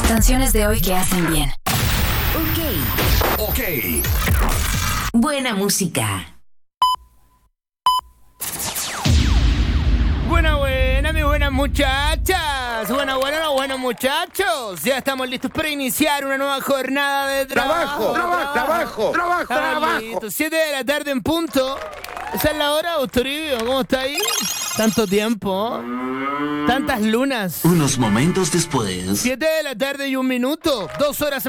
Canciones de hoy que hacen bien. Ok. Buena música. Buena, mis buenas muchachas. Buenos muchachos. Ya estamos listos para iniciar una nueva jornada de trabajo. Trabajo. 7 de la tarde en punto. ¿Esa es la hora, Toribio? ¿Cómo está ahí? Tanto tiempo. Tantas lunas. Unos momentos después. 7 de la tarde y 1 minuto. 2 horas